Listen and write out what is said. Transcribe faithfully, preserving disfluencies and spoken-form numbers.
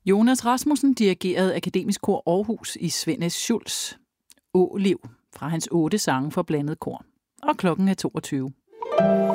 Jonas Rasmussen dirigerede Akademisk Kor Aarhus i Svend S. Schultz Åliv fra hans otte sange for blandet kor. Og klokken er toogtyve.